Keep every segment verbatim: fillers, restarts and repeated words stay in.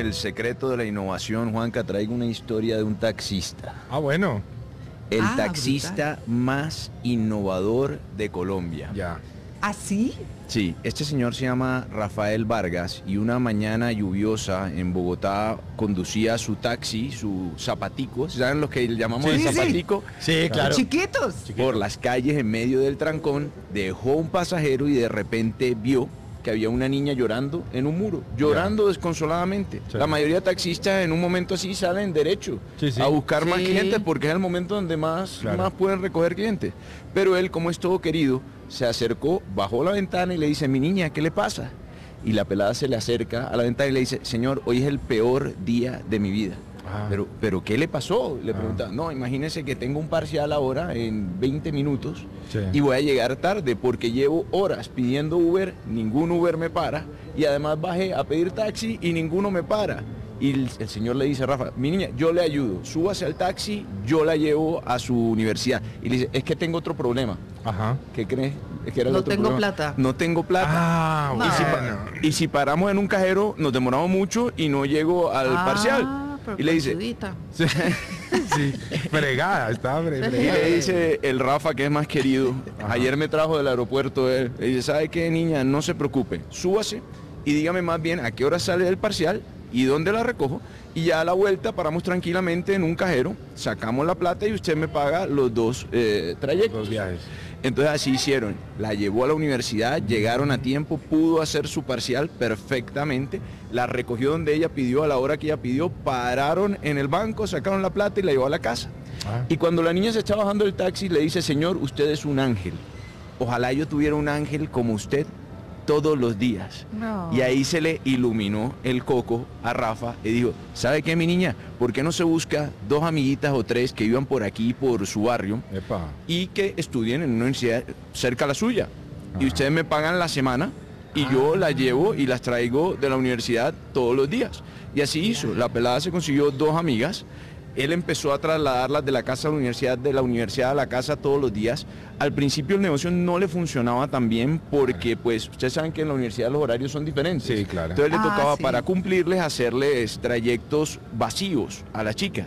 el secreto de la innovación, Juanca, traigo una historia de un taxista. Ah, bueno. El Ah, taxista más innovador de Colombia. Ya. ¿Así? Sí, este señor se llama Rafael Vargas y una mañana lluviosa en Bogotá conducía su taxi, su zapatico, ¿saben lo que llamamos Sí, el sí, sí. zapatico? Sí, claro. Chiquitos. Por las calles en medio del trancón, dejó un pasajero y de repente vio que había una niña llorando en un muro, llorando desconsoladamente. Sí. La mayoría de taxistas en un momento así salen derecho Sí, sí. a buscar más Sí. clientes porque es el momento donde más, Claro. más pueden recoger clientes. Pero él, como es todo querido, se acercó, bajó la ventana y le dice, mi niña, ¿qué le pasa? Y la pelada se le acerca a la ventana y le dice, señor, hoy es el peor día de mi vida. Ah. Pero, pero ¿qué le pasó? Le Ah. pregunta, no, imagínese que tengo un parcial ahora en veinte minutos Sí. y voy a llegar tarde porque llevo horas pidiendo Uber, ningún Uber me para y además bajé a pedir taxi y ninguno me para. Y el, el señor le dice, Rafa, mi niña, yo le ayudo, súbase al taxi, yo la llevo a su universidad. Y le dice, es que tengo otro problema. Ajá. ¿Qué crees? Es que era el No otro tengo problema. plata. No tengo plata. Ah, No. Y, si pa- bueno. y si paramos en un cajero, nos demoramos mucho y no llego al Ah, parcial. pero Y le dice, conchudita. Sí, sí, fregada, estaba fre- y fregada. le dice el Rafa, que es más querido, Ajá. ayer me trajo del aeropuerto él, le dice, ¿sabe qué, niña? No se preocupe, súbase y dígame más bien a qué hora sale el parcial y dónde la recojo. Y ya a la vuelta paramos tranquilamente en un cajero, sacamos la plata y usted me paga los dos eh, trayectos. Los viajes. Entonces así hicieron, la llevó a la universidad, llegaron a tiempo, pudo hacer su parcial perfectamente, la recogió donde ella pidió, a la hora que ella pidió, pararon en el banco, sacaron la plata y la llevó a la casa. Ah. Y cuando la niña se está bajando del taxi, le dice, señor, usted es un ángel. Ojalá yo tuviera un ángel como usted todos los días. No. Y ahí se le iluminó el coco a Rafa y dijo, ¿sabe qué, mi niña? ¿Por qué no se busca dos amiguitas o tres que vivan por aquí, por su barrio, Epa. y que estudien en una universidad cerca a la suya? Y Ajá. ustedes me pagan la semana y yo las llevo y las traigo de la universidad todos los días. Y así hizo. La pelada se consiguió dos amigas. Él empezó a trasladarlas de la casa a la universidad, de la universidad a la casa todos los días. Al principio el negocio no le funcionaba tan bien porque, pues, ustedes saben que en la universidad los horarios son diferentes. Sí, claro. Entonces le Ah, tocaba sí. para cumplirles hacerles trayectos vacíos a las chicas.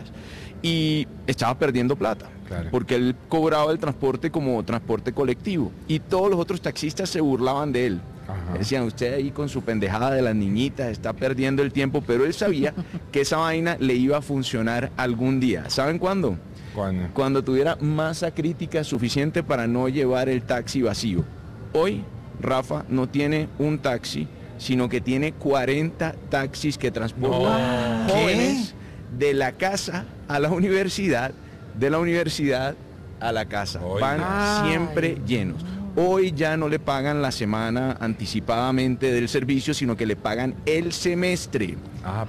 Y estaba perdiendo plata. Claro. Porque él cobraba el transporte como transporte colectivo. Y todos los otros taxistas se burlaban de él. Ajá. Decían, usted ahí con su pendejada de las niñitas está perdiendo el tiempo, pero él sabía que esa vaina le iba a funcionar algún día. ¿Saben cuándo? Cuando. Cuando tuviera masa crítica suficiente para no llevar el taxi vacío. Hoy, Rafa no tiene un taxi, sino que tiene cuarenta taxis que transportan No. jóvenes de la casa a la universidad, de la universidad a la casa. Oiga. Van Ay. siempre llenos. Hoy ya no le pagan la semana anticipadamente del servicio, sino que le pagan el semestre. Ah,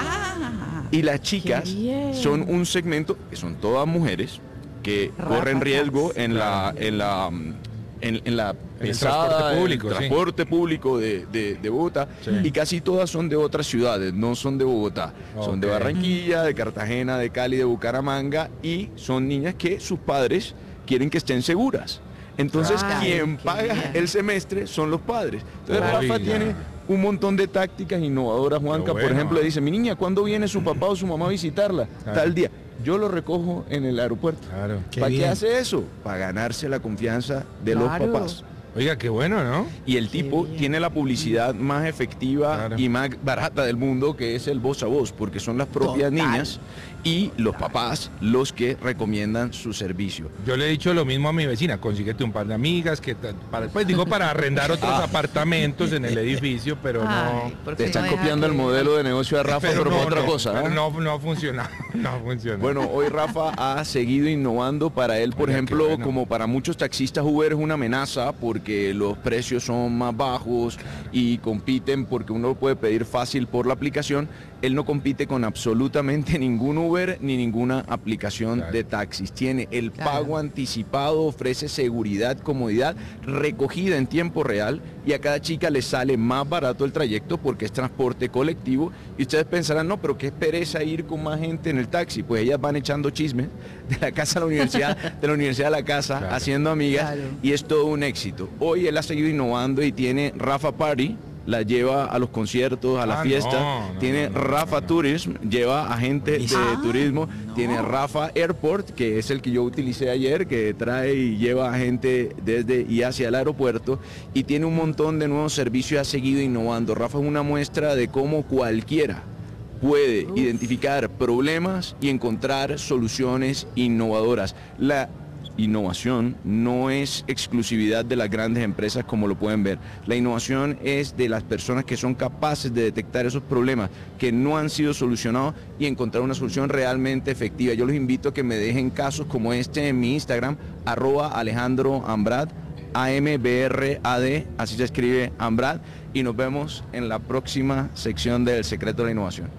Ah. Y las chicas Qué bien. son un segmento, que son todas mujeres, que Ráfagas. corren riesgo en la, en la, en, en la el pesada, transporte público, el sí. transporte público de, de- de Bogotá, Sí. y casi todas son de otras ciudades, no son de Bogotá. Son de Ok. Barranquilla, de Cartagena, de Cali, de Bucaramanga, y son niñas que sus padres quieren que estén seguras. Entonces, Ay, quien qué paga bien. el semestre son los padres. Entonces, Oiga. Rafa tiene un montón de tácticas innovadoras. Juanca, bueno. por ejemplo, le dice, mi niña, ¿cuándo viene su papá o su mamá a visitarla? Claro. Tal día. Yo lo recojo en el aeropuerto. claro. ¿Para qué hace eso? Para ganarse la confianza de Claro. los papás. Oiga, qué bueno, ¿no? Y el Qué tipo bien. tiene la publicidad más efectiva Claro. y más barata del mundo, que es el voz a voz, porque son las propias Total. niñas y los papás los que recomiendan su servicio. Yo le he dicho lo mismo a mi vecina, consíguete un par de amigas, que ta- para, pues digo para arrendar otros Ah. apartamentos en el edificio, pero Ay, no. ¿por Te qué están no deja copiando el que- modelo de negocio de Rafa, pero, por no, otra no, cosa. pero ¿eh? no, no ha funcionado, no ha funcionado. Bueno, hoy Rafa ha seguido innovando. Para él, por Oiga, qué ejemplo, bueno. como para muchos taxistas, Uber es una amenaza porque los precios son más bajos y compiten porque uno lo puede pedir fácil por la aplicación. Él no compite con absolutamente ningún Uber ni ninguna aplicación Claro. de taxis. Tiene el Claro. pago anticipado, ofrece seguridad, comodidad, recogida en tiempo real, y a cada chica le sale más barato el trayecto porque es transporte colectivo. Y ustedes pensarán, no, pero qué pereza ir con más gente en el taxi. Pues ellas van echando chismes de la casa a la universidad, de la universidad a la casa, Claro. haciendo amigas, Claro. y es todo un éxito. Hoy él ha seguido innovando y tiene Rafa Party, la lleva a los conciertos, a las Ah, fiestas. no, no, tiene no, no, Rafa no, no. Tourism, lleva a gente de Ah, turismo. no. Tiene Rafa Airport, que es el que yo utilicé ayer, que trae y lleva a gente desde y hacia el aeropuerto. Y tiene un montón de nuevos servicios y ha seguido innovando. Rafa es una muestra de cómo cualquiera puede Uf. identificar problemas y encontrar soluciones innovadoras. La innovación no es exclusividad de las grandes empresas como lo pueden ver. La innovación es de las personas que son capaces de detectar esos problemas que no han sido solucionados y encontrar una solución realmente efectiva. Yo los invito a que me dejen casos como este en mi Instagram, arroba Alejandro Ambrad, A M B R A D, así se escribe Ambrad, y nos vemos en la próxima sección del Secreto de la Innovación.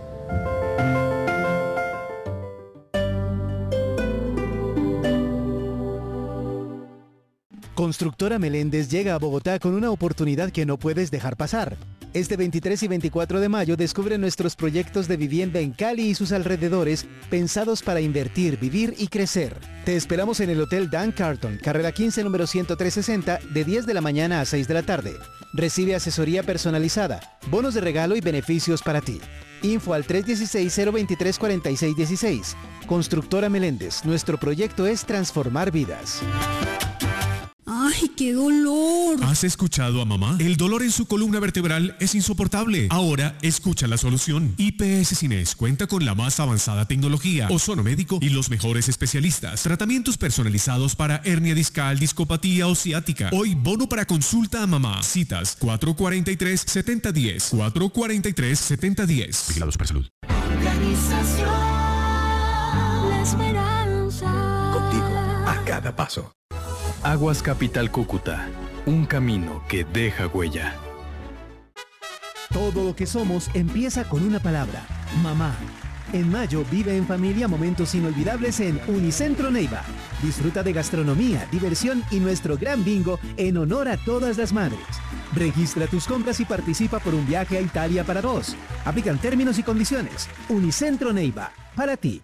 Constructora Meléndez llega a Bogotá con una oportunidad que no puedes dejar pasar. Este veintitrés y veinticuatro de mayo descubre nuestros proyectos de vivienda en Cali y sus alrededores, pensados para invertir, vivir y crecer. Te esperamos en el Hotel Dan Carlton, carrera quince, número ciento tres sesenta, de diez de la mañana a seis de la tarde. Recibe asesoría personalizada, bonos de regalo y beneficios para ti. Info al tres uno seis, cero dos tres, cuatro seis uno seis. Constructora Meléndez, nuestro proyecto es transformar vidas. ¡Ay, qué dolor! ¿Has escuchado a mamá? El dolor en su columna vertebral es insoportable. Ahora escucha la solución. I P S Cines cuenta con la más avanzada tecnología, ozono médico y los mejores especialistas. Tratamientos personalizados para hernia discal, discopatía o ciática. Hoy bono para consulta a mamá. Citas cuatro cuatro tres, siete cero uno cero. cuatro cuatro tres, siete cero uno cero. Vigilados por salud. Organización La Esperanza. Contigo a cada paso. Aguas Capital Cúcuta, un camino que deja huella. Todo lo que somos empieza con una palabra: mamá. En mayo vive en familia momentos inolvidables en Unicentro Neiva. Disfruta de gastronomía, diversión y nuestro gran bingo en honor a todas las madres. Registra tus compras y participa por un viaje a Italia para dos. Aplican términos y condiciones. Unicentro Neiva, para ti.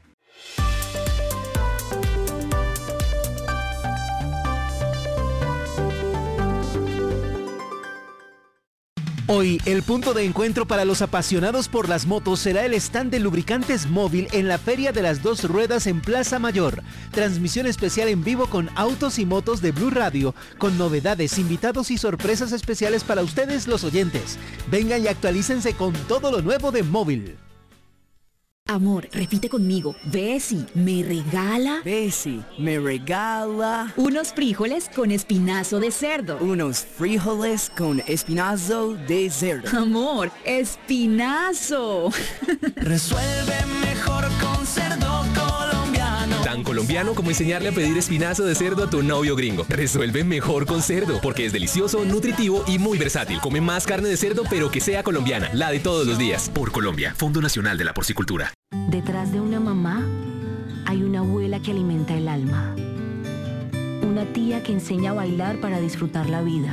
Hoy, el punto de encuentro para los apasionados por las motos será el stand de lubricantes móvil en la Feria de las Dos Ruedas en Plaza Mayor. Transmisión especial en vivo con autos y motos de Blue Radio, con novedades, invitados y sorpresas especiales para ustedes los oyentes. Vengan y actualícense con todo lo nuevo de móvil. Amor, repite conmigo. Bessie, ¿me regala? Bessie, me regala Unos frijoles con espinazo de cerdo. unos frijoles con espinazo de cerdo. Amor, espinazo. Resuelve mejor con cerdo colombiano. Tan colombiano como enseñarle a pedir espinazo de cerdo a tu novio gringo. Resuelve mejor con cerdo, porque es delicioso, nutritivo y muy versátil. Come más carne de cerdo, pero que sea colombiana, la de todos los días. Por Colombia, Fondo Nacional de la Porcicultura. Detrás de una mamá hay una abuela que alimenta el alma. Una tía que enseña a bailar para disfrutar la vida.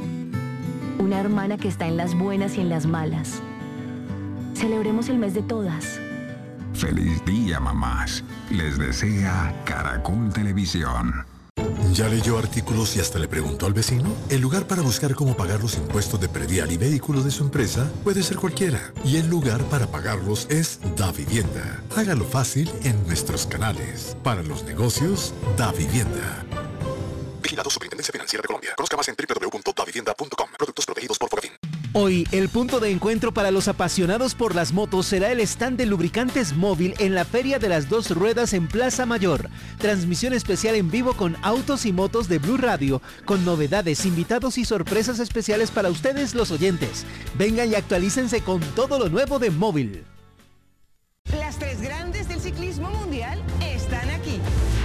Una hermana que está en las buenas y en las malas. Celebremos el mes de todas. Feliz día, mamás. Les desea Caracol Televisión. ¿Ya leyó artículos y hasta le preguntó al vecino? El lugar para buscar cómo pagar los impuestos de predial y vehículos de su empresa puede ser cualquiera. Y el lugar para pagarlos es DaVivienda. Hágalo fácil en nuestros canales. Para los negocios, DaVivienda. Vigilado Superintendencia Financiera de Colombia. Conozca más en doble u doble u doble u punto da vivienda punto com. Productos protegidos por Fogafín. Hoy, el punto de encuentro para los apasionados por las motos será el stand de lubricantes móvil en la Feria de las Dos Ruedas en Plaza Mayor. Transmisión especial en vivo con autos y motos de Blue Radio, con novedades, invitados y sorpresas especiales para ustedes los oyentes. Vengan y actualícense con todo lo nuevo de móvil. Las tres grandes del ciclismo mundial están aquí.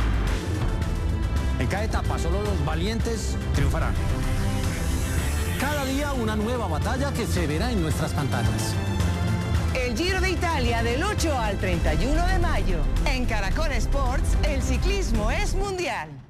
En cada etapa solo los valientes triunfarán. Cada día una nueva batalla que se verá en nuestras pantallas. El Giro de Italia del ocho al treinta y uno de mayo. En Caracol Sports, el ciclismo es mundial.